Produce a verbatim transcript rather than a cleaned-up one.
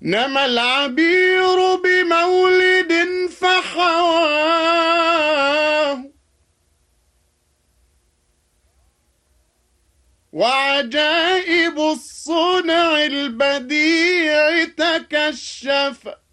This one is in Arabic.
نما العبير بمولد فحواه، وعجائب الصنع البديع تكشف.